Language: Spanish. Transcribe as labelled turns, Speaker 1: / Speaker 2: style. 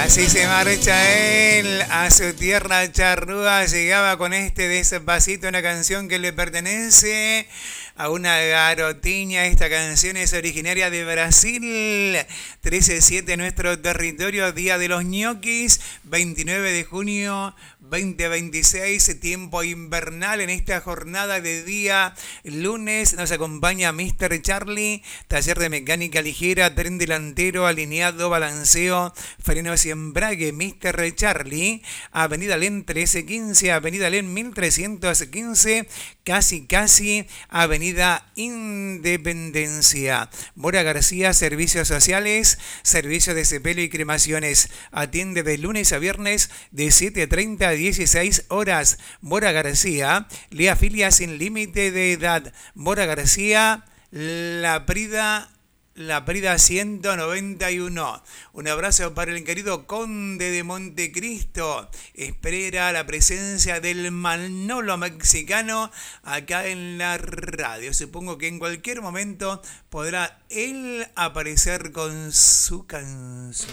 Speaker 1: Así se marcha él a su tierra charrúa. Llegaba con este Despacito, una canción que le pertenece a una garotiña. Esta canción es originaria de Brasil. 13-7 nuestro territorio, Día de los Ñoquis, 29 de junio 2026, tiempo invernal en esta jornada de día lunes. Nos acompaña Mr. Charlie, taller de mecánica ligera, tren delantero, alineado, balanceo, frenos y embrague. Mr. Charlie, Avenida Len 1315, Avenida Len 1315, casi Avenida Independencia. Mora García, servicios sociales, servicio de cepelo y cremaciones. Atiende de lunes a viernes de 7:30 a 16 horas. Mora García le afilia sin límite de edad. Mora García, La Prida 191. Un abrazo para el querido Conde de Montecristo. Espera la presencia del Manolo mexicano acá en la radio. Supongo que en cualquier momento podrá él aparecer con su canción.